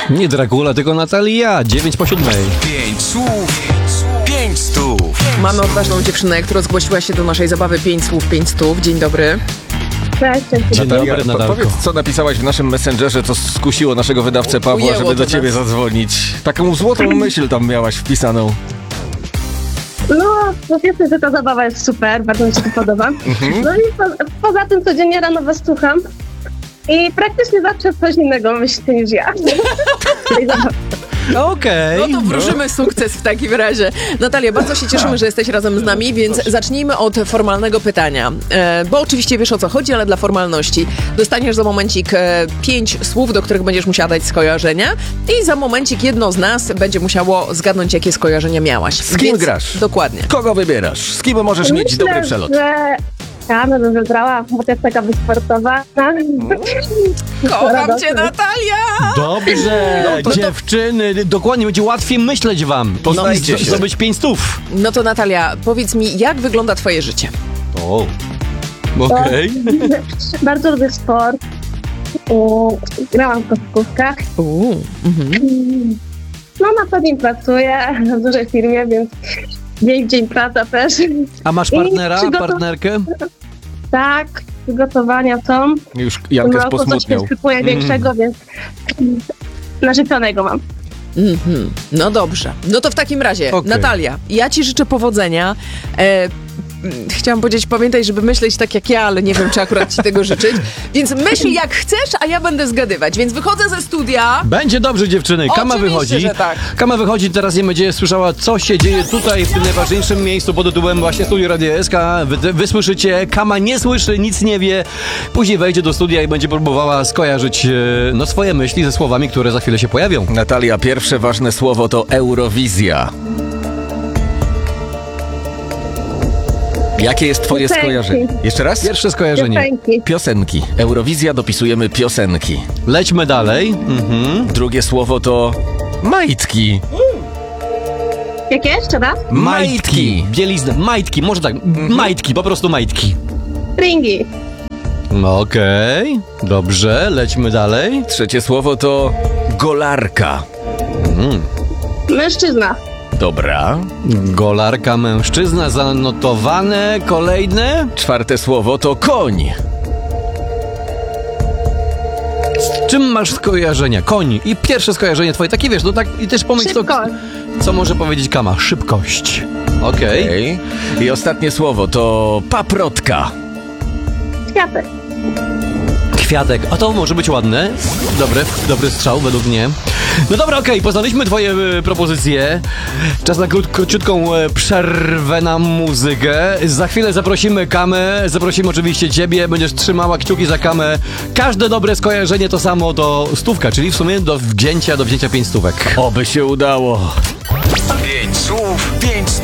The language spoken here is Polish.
Nie Dracula, tylko Natalia. 9:07. 5 słów, 5 stów. Mamy odważną dziewczynę, która zgłosiła się do naszej zabawy 5 słów, 5 stów. Dzień dobry. Cześć. Dzień dobry, Natalko. Powiedz, co napisałaś w naszym Messengerze, co skusiło naszego wydawcę Pawła, Ujęło żeby do to ciebie nas. zadzwonić. Taką złotą myśl tam miałaś wpisaną. No, po pierwsze, że ta zabawa jest super, bardzo mi się to podoba. No i poza tym codziennie rano was słucham i praktycznie zawsze coś innego myślę niż ja. Okej. No to wróżymy sukces w takim razie. Natalia, bardzo się cieszymy, że jesteś razem z nami, więc zacznijmy od formalnego pytania. Bo oczywiście wiesz, o co chodzi, ale dla formalności. Dostaniesz za momencik 5 słów, do których będziesz musiała dać skojarzenia i za momencik jedno z nas będzie musiało zgadnąć, jakie skojarzenia miałaś. Z kim grasz? Dokładnie. Kogo wybierasz? Z kim możesz mieć dobry przelot? Że ja bym wybrała, bo to jest taka wysportowana. Kocham cię, Natalia! Dobrze, dziewczyny, dokładnie, będzie łatwiej myśleć wam. Poznajcie się. Zdobyć 5 stów. No to Natalia, powiedz mi, jak wygląda twoje życie? O. Okej. Bardzo lubię sport. Grałam w koszykówkach. No na co dzień pracuję w dużej firmie, więc dzień w dzień praca też. A masz I partnera, przygotow- partnerkę? Tak, przygotowania są. Już W tym Jankę roku coś posmutniał. się szykuje większego, więc narzeczonego mam. No dobrze. No to w takim razie, Okej. Natalia, ja ci życzę powodzenia. Chciałam powiedzieć, pamiętaj, żeby myśleć tak jak ja, ale nie wiem, czy akurat ci tego życzyć. Więc myśl jak chcesz, a ja będę zgadywać. Więc wychodzę ze studia. Będzie dobrze, dziewczyny. Kama Oczywiście, wychodzi. że tak. Kama wychodzi, teraz nie będzie słyszała, co się dzieje tutaj w tym najważniejszym miejscu pod tytułem właśnie Studio Radio SK. Wy słyszycie, Kama nie słyszy, nic nie wie. Później wejdzie do studia i będzie próbowała skojarzyć swoje myśli ze słowami, które za chwilę się pojawią. Natalia, pierwsze ważne słowo to Eurowizja. Jakie jest twoje Piosenki. skojarzenie? Jeszcze raz? Pierwsze skojarzenie. Piosenki. Piosenki. Eurowizja, dopisujemy piosenki. Lećmy dalej. Drugie słowo to majtki. Jakie jeszcze raz? Majtki. Bielizna. Majtki, może tak. Majtki, po prostu majtki. Stringi. No okej. Dobrze, lećmy dalej. Trzecie słowo to golarka. Mężczyzna. Dobra. Golarka, mężczyzna, zanotowane. Kolejne. Czwarte słowo to koń. Z czym masz skojarzenia? Koń. I pierwsze skojarzenie twoje, takie wiesz, no tak i też pomyśl, co może powiedzieć Kama. Szybkość. Okej. Okej. I ostatnie słowo to paprotka. Kwiatek. Kwiatek. A to może być ładne. Dobry strzał według mnie. No dobra, okej, poznaliśmy twoje propozycje. Czas na króciutką przerwę na muzykę. Za chwilę zaprosimy Kamę, zaprosimy oczywiście ciebie, będziesz trzymała kciuki za Kamę. Każde dobre skojarzenie to samo to stówka, czyli w sumie do wzięcia 5 stówek. Oby się udało. 5 słów, 5 stów.